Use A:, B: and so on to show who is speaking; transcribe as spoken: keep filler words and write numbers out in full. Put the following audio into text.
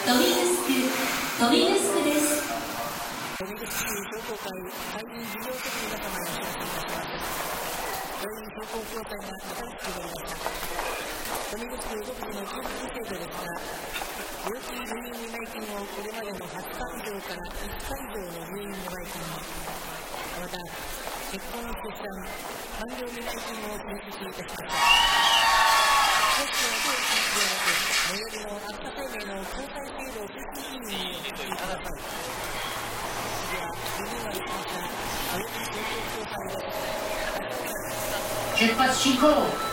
A: ドミグスクドミグスクです。
B: ドミグスク商工会会員事業局の仲間にお知らせいたします。会員商工協会が新しくなりました。ドミグスク独自の給付制度ですが、病気入院未内金をこれまでのはちかい以上からいっかい以上の入院未内金、また結婚出産産業未内金を給付いたしました。そして当地でなく最寄りの秋田生命の交際制度推進委員にお越しください。次はリニューアルしました青木商工協会です。
A: 出発進行。